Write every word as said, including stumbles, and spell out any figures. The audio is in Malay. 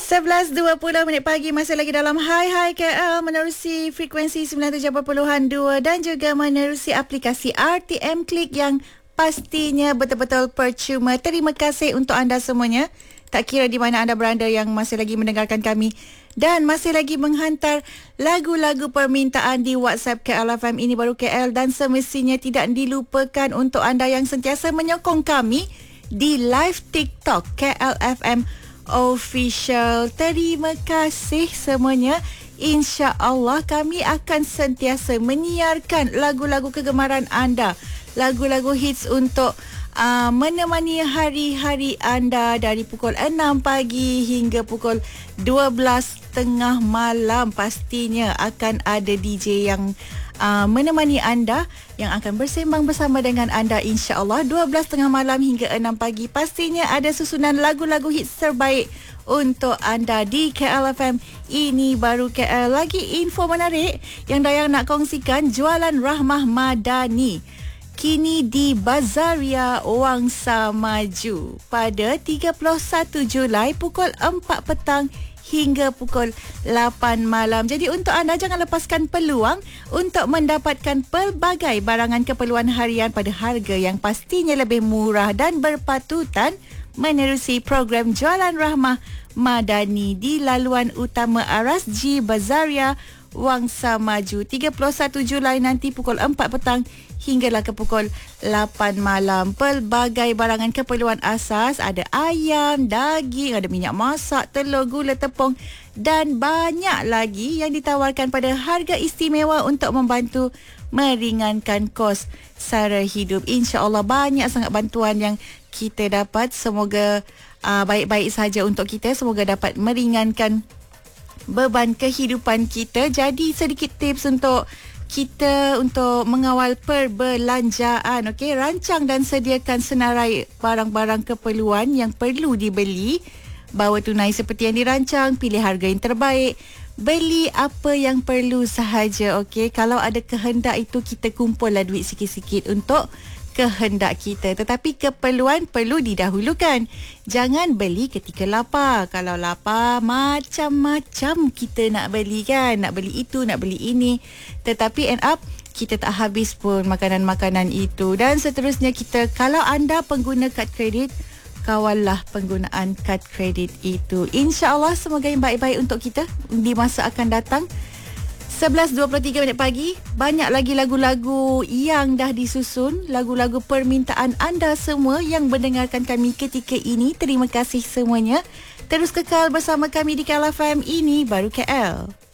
sebelas dua puluh minit pagi, masih lagi dalam Hai Hai K L menerusi frekuensi sembilan puluh tujuh perpuluhan dua dan juga menerusi aplikasi R T M Klik yang pastinya betul-betul percuma. Terima kasih untuk anda semuanya. Tak kira di mana anda berada yang masih lagi mendengarkan kami dan masih lagi menghantar lagu-lagu permintaan di WhatsApp K L F M Ini Baru K L, dan semestinya tidak dilupakan untuk anda yang sentiasa menyokong kami di live TikTok K L F M Official. Terima kasih semuanya. InsyaAllah kami akan sentiasa menyiarkan lagu-lagu kegemaran anda, lagu-lagu hits untuk uh, menemani hari-hari anda dari pukul enam pagi hingga pukul dua belas tengah malam. Pastinya akan ada D J yang uh, menemani anda, yang akan bersembang bersama dengan anda insya-Allah dua belas tengah malam hingga enam pagi. Pastinya ada susunan lagu-lagu hits terbaik untuk anda di K L F M Ini Baru K L. Lagi info menarik yang Dayang nak kongsikan, jualan Rahmah Madani kini di Bazaria Wangsa Maju pada tiga puluh satu Julai pukul empat petang hingga pukul lapan malam. Jadi untuk anda, jangan lepaskan peluang untuk mendapatkan pelbagai barangan keperluan harian pada harga yang pastinya lebih murah dan berpatutan menerusi program Jualan Rahmah Madani di laluan utama Aras G Bazaria Wangsa Maju tiga puluh satu Julai nanti pukul empat petang hinggalah ke pukul lapan malam. Pelbagai barangan keperluan asas, ada ayam, daging, ada minyak masak, telur, gula, tepung dan banyak lagi yang ditawarkan pada harga istimewa untuk membantu meringankan kos sara hidup. InsyaAllah banyak sangat bantuan yang kita dapat. Semoga uh, baik-baik saja untuk kita. Semoga dapat meringankan beban kehidupan kita. Jadi sedikit tips untuk kita untuk mengawal perbelanjaan. Okey, rancang dan sediakan senarai barang-barang keperluan yang perlu dibeli. Bawa tunai seperti yang dirancang, pilih harga yang terbaik, beli apa yang perlu sahaja. Okey, kalau ada kehendak itu kita kumpullah duit sikit-sikit untuk kehendak kita, tetapi keperluan perlu didahulukan. Jangan beli ketika lapar. Kalau lapar, macam-macam kita nak beli kan, nak beli itu, nak beli ini, tetapi end up kita tak habis pun makanan-makanan itu. Dan seterusnya, kita, kalau anda pengguna kad kredit, kawallah penggunaan kad kredit itu. InsyaAllah semoga yang baik-baik untuk kita di masa akan datang. sebelas dua puluh tiga minit pagi, banyak lagi lagu-lagu yang dah disusun, lagu-lagu permintaan anda semua yang mendengarkan kami ketika ini. Terima kasih semuanya. Terus kekal bersama kami di K L F M Ini Baru K L.